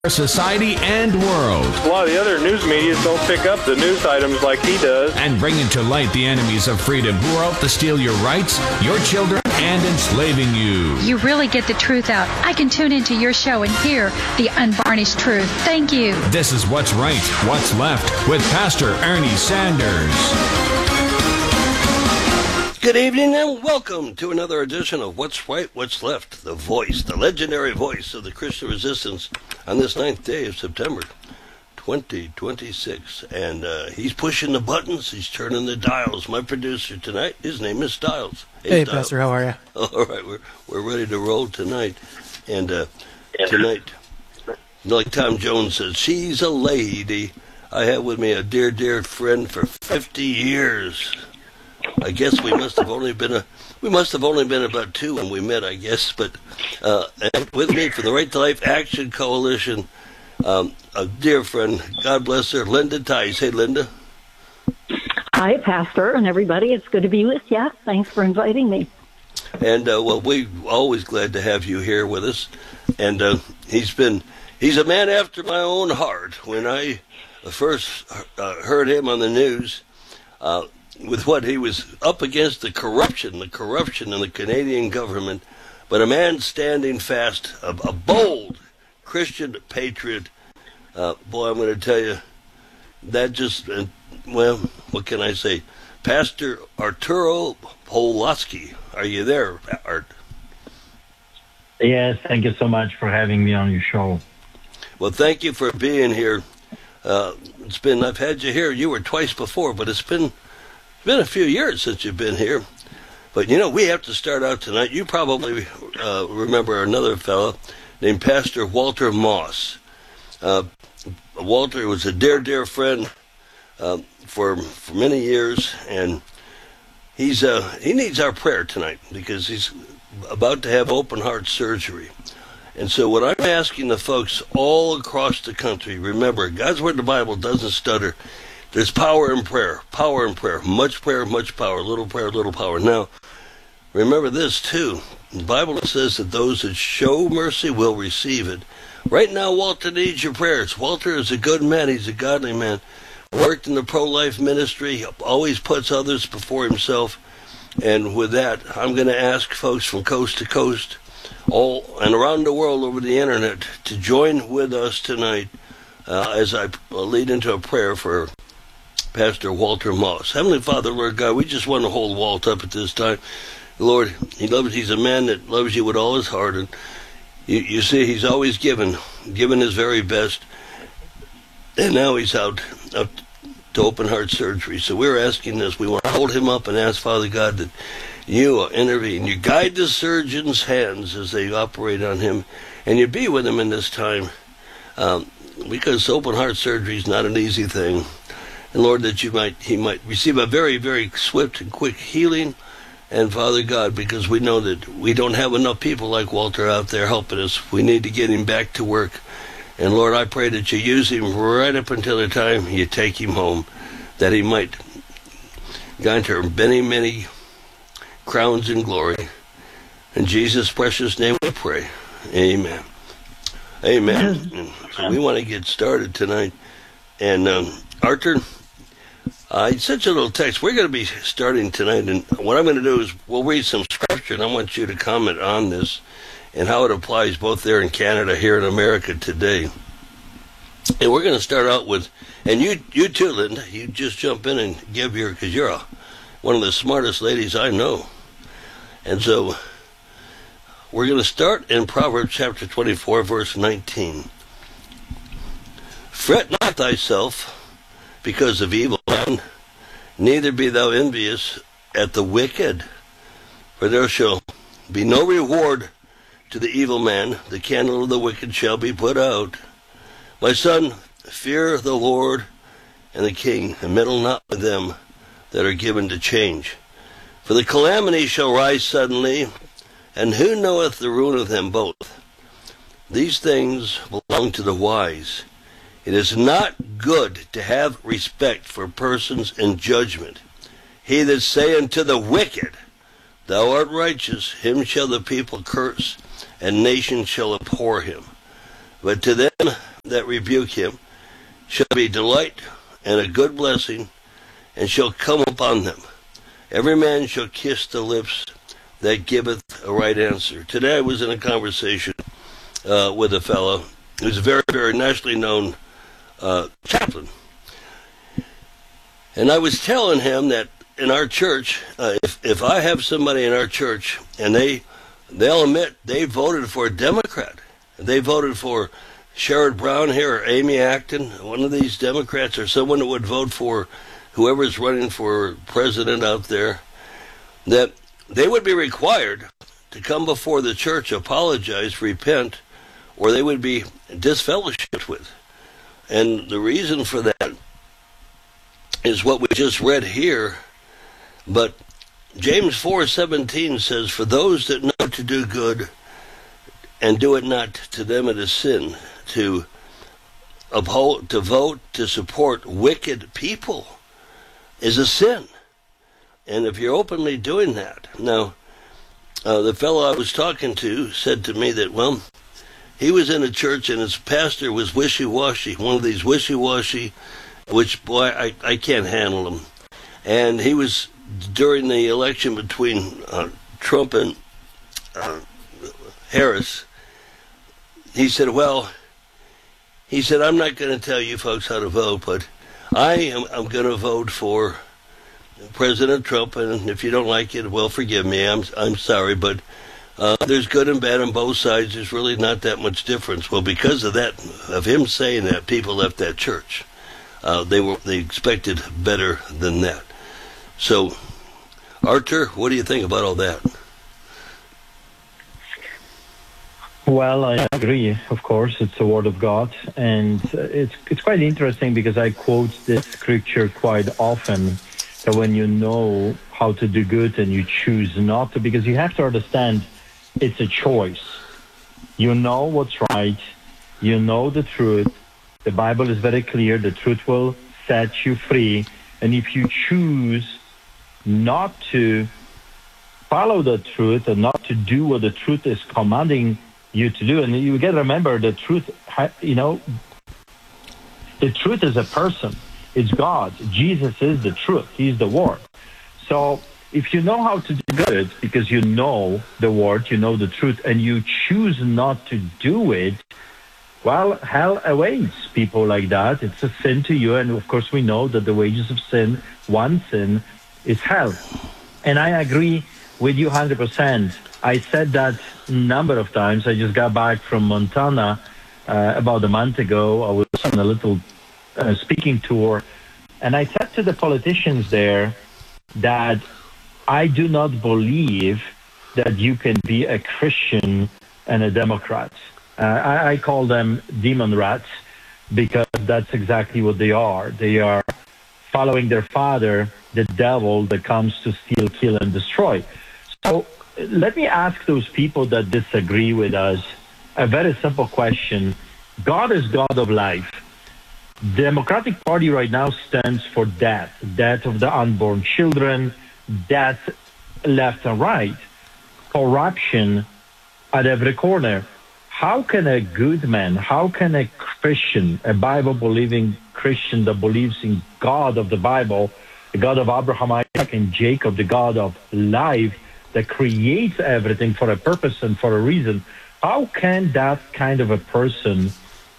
society and world. A lot of the other news media don't pick up the news items like he does. And bringing to light the enemies of freedom who are out to steal your rights, your children, and enslaving you. You really get the truth out. I can tune into your show and hear the unvarnished truth. Thank you. This is What's Right, What's Left with Pastor Ernie Sanders. Good evening and welcome to another edition of What's Right, What's Left, the voice, the legendary voice of the Christian resistance on this 9th day of September 2026. And he's pushing the buttons, he's turning the dials. My producer tonight, his name is Styles. Hey, Styles. Pastor, how are you? All right, we're ready to roll tonight. And tonight, like Tom Jones says, she's a lady. I have with me a dear, dear friend for 50 years. I guess we must have only been about two when we met, I guess. But and with me from the Right to Life Action Coalition, a dear friend, God bless her, Linda Tice. Hey, Linda. Hi, Pastor, and everybody. It's good to be with you. Thanks for inviting me. And well, we're always glad to have you here with us. And he's a man after my own heart. When I first heard him on the news. With what he was up against, the corruption in the Canadian government, but a man standing fast, a bold Christian patriot. Boy, I'm going to tell you, that just, well, what can I say? Pastor Arturo Pawlowski, are you there, Art? Yes, thank you so much for having me on your show. Well, thank you for being here. I've had you here, you were twice before, but it's been a few years since you've been here. But, we have to start out tonight. You probably remember another fellow named Pastor Walter Moss. Walter was a dear, dear friend for many years, and he needs our prayer tonight because he's about to have open heart surgery. And so what I'm asking the folks all across the country, remember, God's Word, the Bible, doesn't stutter. There's power in prayer, much prayer, much power, little power. Now, remember this too. The Bible says that those that show mercy will receive it. Right now, Walter needs your prayers. Walter is a good man. He's a godly man. Worked in the pro-life ministry, always puts others before himself. And with that, I'm going to ask folks from coast to coast, all and around the world over the internet, to join with us tonight as I lead into a prayer for Pastor Walter Moss. Heavenly Father, Lord God, we just want to hold Walt up at this time. Lord, he's a man that loves you with all his heart, and you see he's always given his very best, and now he's out to open heart surgery. So we're asking this. We want to hold him up and ask, Father God, that you intervene. You guide the surgeon's hands as they operate on him, and you be with him in this time, because open heart surgery is not an easy thing. And Lord, that he might receive a very, very swift and quick healing. And Father God, because we know that we don't have enough people like Walter out there helping us. We need to get him back to work. And Lord, I pray that you use him right up until the time you take him home, that he might enter many, many crowns in glory. In Jesus' precious name we pray. Amen. Amen. So we want to get started tonight. And Arthur, I sent you a little text. We're going to be starting tonight, and what I'm going to do is we'll read some scripture, and I want you to comment on this and how it applies both there in Canada, here in America today. And we're going to start out with, and you too, Linda, you just jump in and give because you're one of the smartest ladies I know. And so we're going to start in Proverbs chapter 24, verse 19. Fret not thyself because of evil men, neither be thou envious at the wicked, for there shall be no reward to the evil man. The candle of the wicked shall be put out. My son, fear the Lord and the king, and meddle not with them that are given to change. For the calamity shall rise suddenly, and who knoweth the ruin of them both? These things belong to the wise. It is not good to have respect for persons in judgment. He that say unto the wicked, Thou art righteous, him shall the people curse, and nations shall abhor him. But to them that rebuke him shall be delight and a good blessing, and shall come upon them. Every man shall kiss the lips that giveth a right answer. Today I was in a conversation with a fellow who's a very, very nationally known chaplain. And I was telling him that in our church, if I have somebody in our church and they'll admit they voted for a Democrat, they voted for Sherrod Brown here or Amy Acton, one of these Democrats, or someone that would vote for whoever's running for president out there, that they would be required to come before the church, apologize, repent, or they would be disfellowshipped with. And the reason for that is what we just read here. But James 4:17 says, "For those that know to do good and do it not, to them it is sin to uphold, to vote, to support wicked people is a sin." And if you're openly doing that, now the fellow I was talking to said to me that, well, he was in a church and his pastor was wishy-washy, one of these wishy-washy, which, boy, I can't handle them. And he was, during the election between Trump and Harris, he said, I'm not going to tell you folks how to vote, but I'm going to vote for President Trump, and if you don't like it, well, forgive me, I'm sorry, but there's good and bad on both sides. There's really not that much difference. Well, because of that, of him saying that, people left that church. They expected better than that. So, Arthur, what do you think about all that? Well, I agree. Of course, it's the Word of God, and it's quite interesting because I quote this scripture quite often. That when you know how to do good and you choose not to, because you have to understand it's a choice. You know what's right. You know the truth. The Bible is very clear. The truth will set you free. And if you choose not to follow the truth and not to do what the truth is commanding you to do, and you got to remember the truth, the truth is a person. It's God. Jesus is the truth. He's the Word. So if you know how to do good because you know the Word, you know the truth, and you choose not to do it, well, hell awaits people like that. It's a sin to you. And of course, we know that the wages of sin, one sin, is hell. And I agree with you 100%. I said that a number of times. I just got back from Montana about a month ago. I was on a little speaking tour, and I said to the politicians there that I do not believe that you can be a Christian and a Democrat. I call them demon rats because that's exactly what they are. They are following their father, the devil, that comes to steal, kill, and destroy. So let me ask those people that disagree with us a very simple question. God is God of life. Democratic Party right now stands for death of the unborn children, death left and right, corruption at every corner. How can a good man, how can a Christian, a Bible-believing Christian that believes in God of the Bible, the God of Abraham, Isaac, and Jacob, the God of life that creates everything for a purpose and for a reason, how can that kind of a person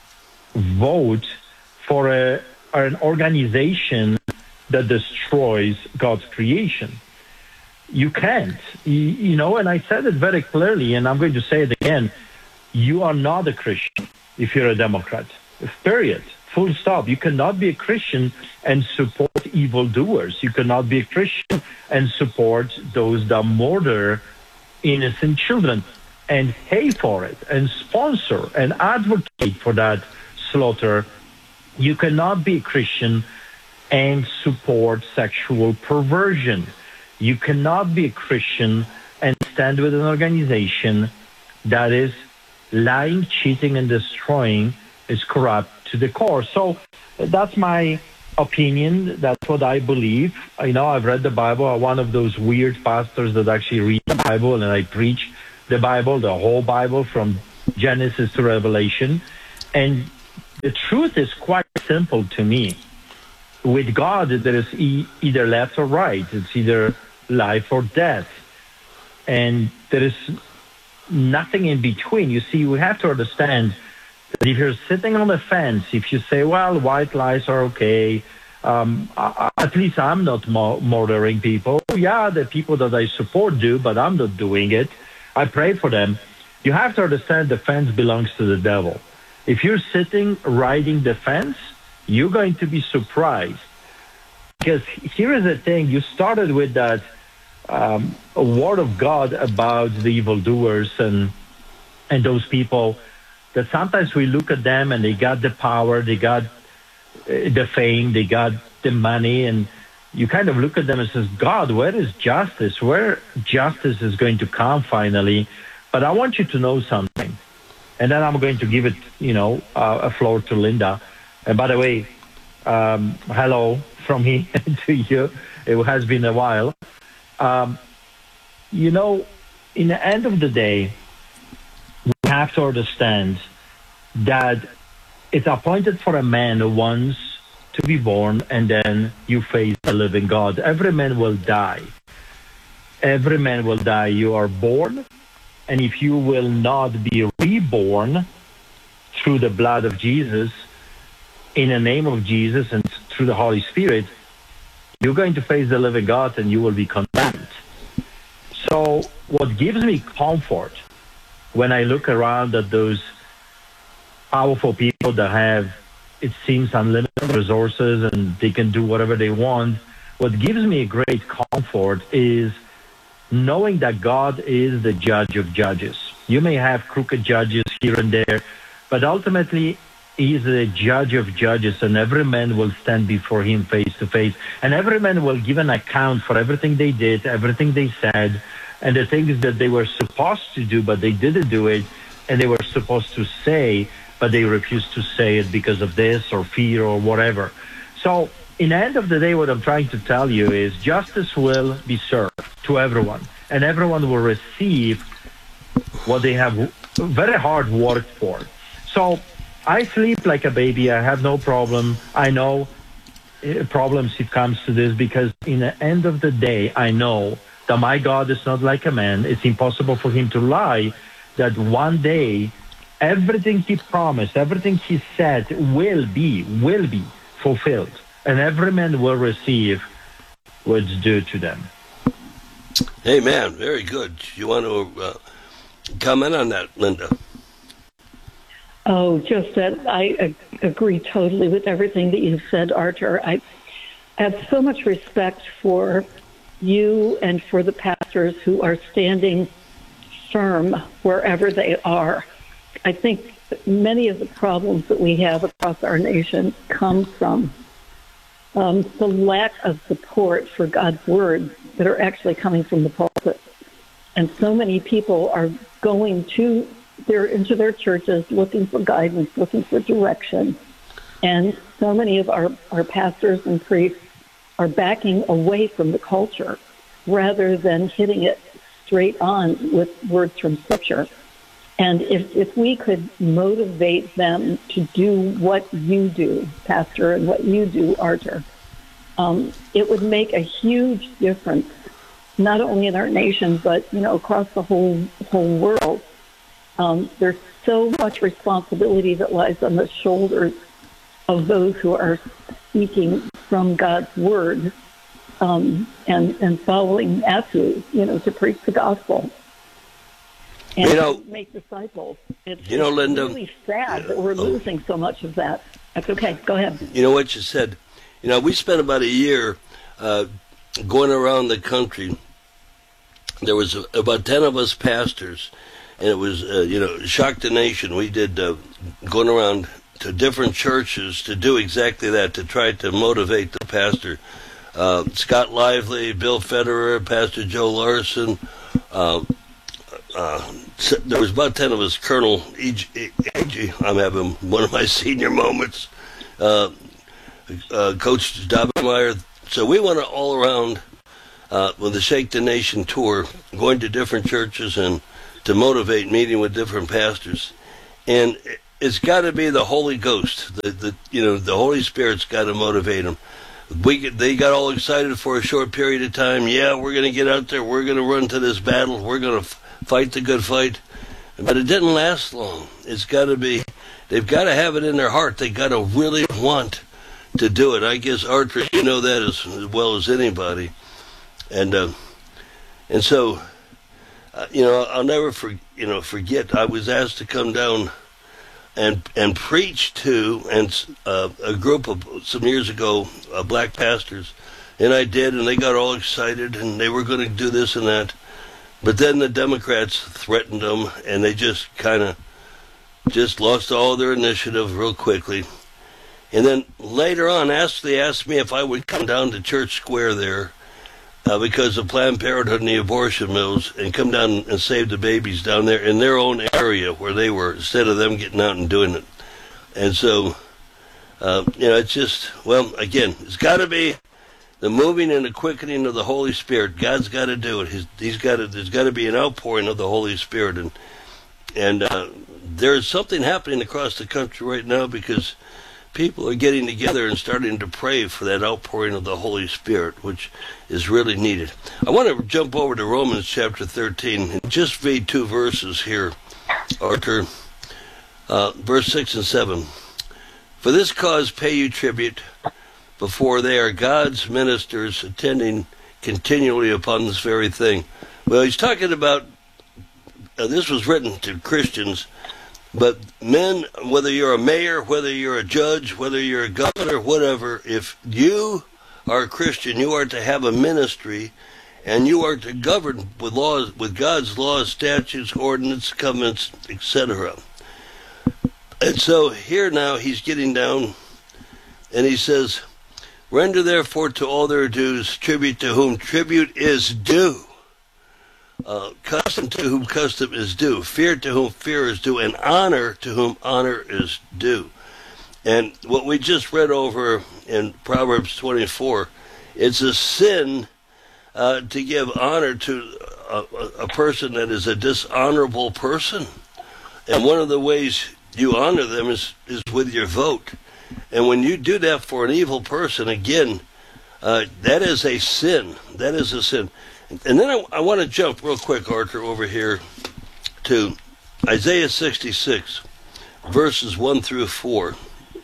vote for an organization that destroys God's creation? You can't. And I said it very clearly, and I'm going to say it again. You are not a Christian if you're a Democrat. Period. Full stop. You cannot be a Christian and support evildoers. You cannot be a Christian and support those that murder innocent children and pay for it and sponsor and advocate for that slaughter. You cannot be a Christian and support sexual perversion. You cannot be a Christian and stand with an organization that is lying, cheating, and destroying, is corrupt to the core. So that's my opinion. That's what I believe. I've read the Bible. I'm one of those weird pastors that actually read the Bible, and I preach the Bible, the whole Bible from Genesis to Revelation. And the truth is quite simple to me. With God, there is either left or right. It's either life or death. And there is nothing in between. You see, we have to understand that if you're sitting on the fence, if you say, well, white lies are okay, at least I'm not murdering people. Yeah, the people that I support do, but I'm not doing it. I pray for them. You have to understand the fence belongs to the devil. If you're sitting riding the fence, you're going to be surprised. Because here is the thing, you started with that word of God about the evildoers and those people that sometimes we look at them and they got the power, they got the fame, they got the money, and you kind of look at them and says, God, where is justice? Where justice is going to come finally? But I want you to know something. And then I'm going to give it, a floor to Linda. And by the way, hello from me to you. It has been a while. In the end of the day, we have to understand that it's appointed for a man once to be born, and then you face the living God. Every man will die. Every man will die. You are born, and if you will not be reborn through the blood of Jesus, in the name of Jesus and through the Holy Spirit, you're going to face the living God and you will be condemned. So what gives me comfort when I look around at those powerful people that have, it seems, unlimited resources and they can do whatever they want, what gives me a great comfort is knowing that God is the judge of judges. You may have crooked judges here and there, but ultimately He is the judge of judges, and every man will stand before Him face to face, and every man will give an account for everything they did, everything they said, and the things that they were supposed to do, but they didn't do it, and they were supposed to say, but they refused to say it because of this or fear or whatever. So in the end of the day, what I'm trying to tell you is justice will be served to everyone, and everyone will receive what they have very hard worked for. So I sleep like a baby. I have no problem. I know problems if it comes to this, because in the end of the day, I know that my God is not like a man. It's impossible for Him to lie, that one day everything He promised, everything He said will be fulfilled, and every man will receive what's due to them. Amen. Very good. You want to comment on that, Linda? Oh, just that I agree totally with everything that you've said, Artur. I have so much respect for you and for the pastors who are standing firm wherever they are. I think many of the problems that we have across our nation come from the lack of support for God's word that are actually coming from the pulpit. And so many people are going into their churches looking for guidance, looking for direction. And so many of our pastors and priests are backing away from the culture rather than hitting it straight on with words from Scripture. And if we could motivate them to do what you do, Pastor, and what you do, Artur, it would make a huge difference, not only in our nation, but across the whole world. There's so much responsibility that lies on the shoulders of those who are speaking from God's word and following Matthew, to preach the gospel and make disciples. It's Linda, really sad that we're losing so much of that. That's okay. Go ahead. You know what you said. We spent about a year going around the country. There was about 10 of us pastors, and it was, Shock the Nation. We did going around to different churches to do exactly that, to try to motivate the pastor. Scott Lively, Bill Federer, Pastor Joe Larson. There was about 10 of us. Colonel E.G. I'm having one of my senior moments. Coach Dobbemeyer. So we went all around with the Shake the Nation tour, going to different churches and to motivate, meeting with different pastors. And it's got to be the Holy Ghost. The Holy Spirit's got to motivate them. They got all excited for a short period of time. Yeah, we're going to get out there. We're going to run to this battle. We're going to fight the good fight. But it didn't last long. It's got to be, they've got to have it in their heart. They got to really want to do it. I guess, Arthur, you know that as well as anybody. And so, I'll never forget. I was asked to come down and preach to a group of some years ago, black pastors, and I did, and they got all excited, and they were going to do this and that. But then the Democrats threatened them, and they just kind of lost all their initiative real quickly. And then later on, they asked me if I would come down to Church Square there because of Planned Parenthood and the abortion mills, and come down and save the babies down there in their own area where they were, instead of them getting out and doing it. And so, it's just, again, it's got to be the moving and the quickening of the Holy Spirit. God's got to do it. There's got to be an outpouring of the Holy Spirit, and there's something happening across the country right now because people are getting together and starting to pray for that outpouring of the Holy Spirit, which is really needed. I want to jump over to Romans chapter 13 and just read 2 verses here, Arthur. Verse 6 and 7. For this cause pay you tribute, before they are God's ministers, attending continually upon this very thing. Well, he's talking about, this was written to Christians, but men, whether you're a mayor, whether you're a judge, whether you're a governor, whatever, if you are a Christian, you are to have a ministry, and you are to govern with laws, with God's laws, statutes, ordinances, covenants, etc. And so here now he's getting down, and he says, render therefore to all their dues tribute to whom tribute is due. Custom to whom custom is due, fear to whom fear is due, and honor to whom honor is due. And what we just read over in Proverbs 24, it's a sin to give honor to a person that is a dishonorable person. And one of the ways you honor them is with your vote. And when you do that for an evil person, again, that is a sin. That is a sin. And then I want to jump real quick, Arthur, over here to Isaiah 66, verses 1 through 4.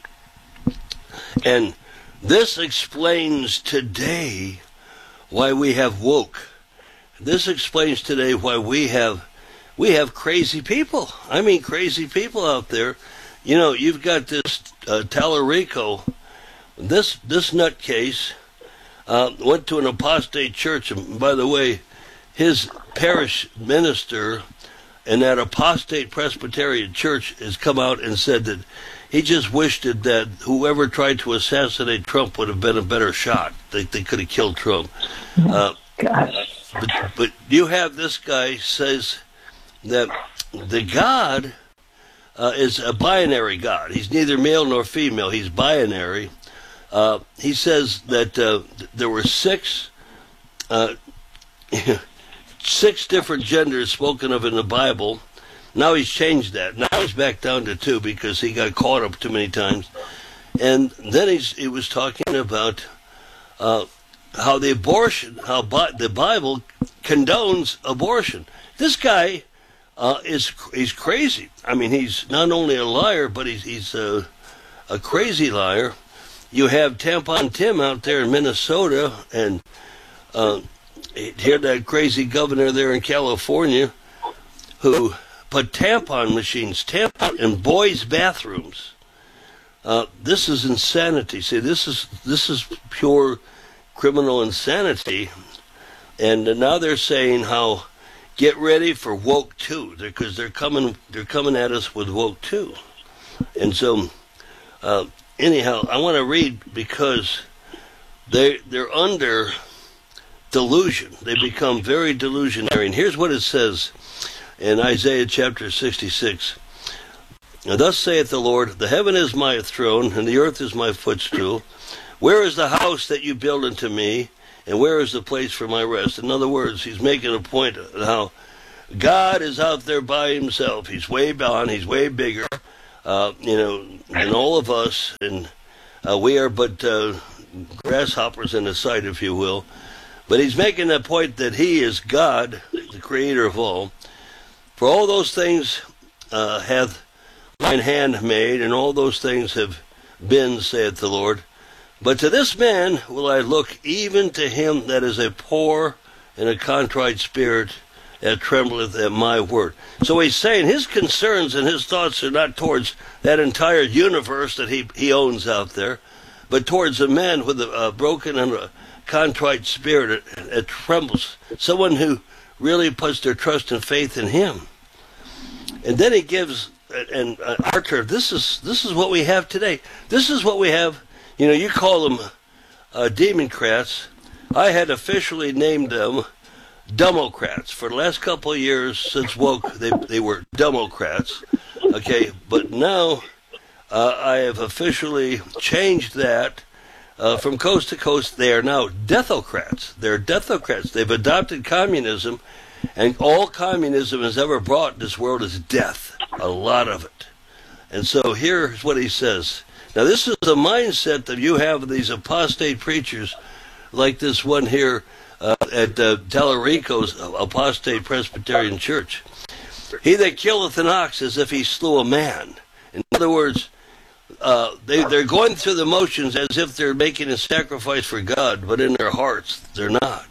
And this explains today why we have woke. This explains today why we have crazy people. I mean, crazy people out there. You've got this Tallarico, this nutcase. Went to an apostate church, and by the way, his parish minister in that apostate Presbyterian church has come out and said that he just wished that whoever tried to assassinate Trump would have been a better shot. They could have killed Trump. But you have this guy says that the God is a binary God. He's neither male nor female. He's binary. He says that there were six different genders spoken of in the Bible. Now he's changed that. Now he's back down to 2 because he got caught up too many times. And then he was talking about how the Bible condones abortion. This guy he's crazy. I mean, he's not only a liar, but he's a crazy liar. You have Tampon Tim out there in Minnesota, and hear that crazy governor there in California who put tampon machines, in boys' bathrooms. This is insanity. See, this is pure criminal insanity. And now they're saying how get ready for woke 2 because they're coming at us with woke 2. And so anyhow, I want to read because they're under delusion. They become very delusionary. And here's what it says in Isaiah chapter 66. Now, thus saith the Lord, the heaven is my throne, and the earth is my footstool. Where is the house that you build unto me, and where is the place for my rest? In other words, he's making a point of how God is out there by himself. He's way beyond, he's way bigger. and all of us, and we are but grasshoppers in his sight, if you will. But he's making the point that he is God, the creator of all. For all those things hath mine hand made, and all those things have been, saith the Lord. But to this man will I look, even to him that is a poor and a contrite spirit, that trembleth at my word. So he's saying his concerns and his thoughts are not towards that entire universe that he owns out there, but towards a man with a broken and a contrite spirit that trembles, someone who really puts their trust and faith in him. And then he gives, and Arthur, this is what we have today. This is what we have. You call them Democrats. I had officially named them Democrats. For the last couple of years since woke, they were Democrats. Okay, but now I have officially changed that. From coast to coast, they are now Deathocrats. They're Deathocrats. They've adopted communism, and all communism has ever brought in this world is death, a lot of it. And so here's what he says. Now, this is the mindset that you have of these apostate preachers, like this one here at Tallarico's Apostate Presbyterian Church. He that killeth an ox as if he slew a man. In other words, they're going through the motions as if they're making a sacrifice for God, but in their hearts, they're not.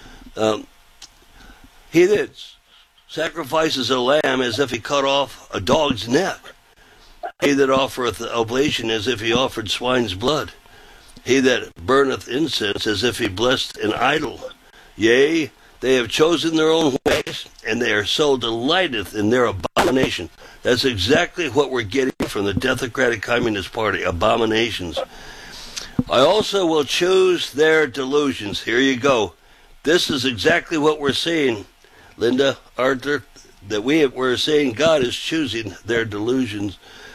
He that sacrifices a lamb as if he cut off a dog's neck. He that offereth oblation as if he offered swine's blood. He that burneth incense as if he blessed an idol. Yea, they have chosen their own ways, and they are so delighteth in their abomination. That's exactly what we're getting from the Democratic Communist Party, abominations. I also will choose their delusions. Here you go. This is exactly what we're seeing, Linda, Arthur, that we're saying God is choosing their delusions,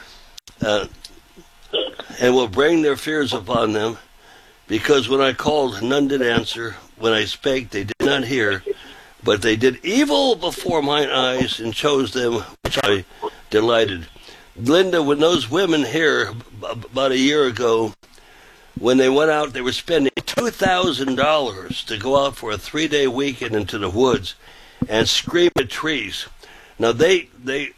and will bring their fears upon them, because when I called, none did answer. When I spake, they did not hear, but they did evil before mine eyes, and chose them which I delighted. Linda, when those women here, about a year ago, when they went out, they were spending $2,000 to go out for a 3-day weekend into the woods and scream at trees. Now, they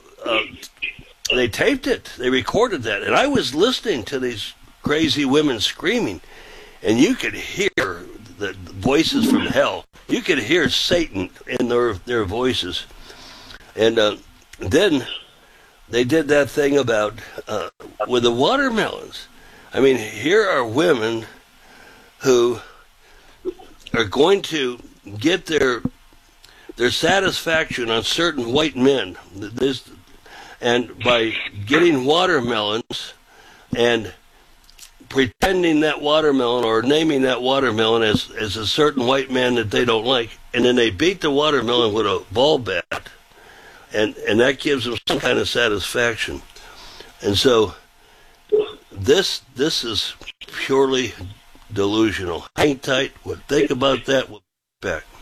taped it. They recorded that. And I was listening to these crazy women screaming, and you could hear the voices from hell. You could hear Satan in their voices. And then they did that thing about with the watermelons. I mean, here are women who are going to get their satisfaction on certain white men. And by getting watermelons and pretending that watermelon or naming that watermelon as a certain white man that they don't like, and then they beat the watermelon with a ball bat, and that gives them some kind of satisfaction. And so this is purely delusional. Hang tight. We'll think about that. We'll be back.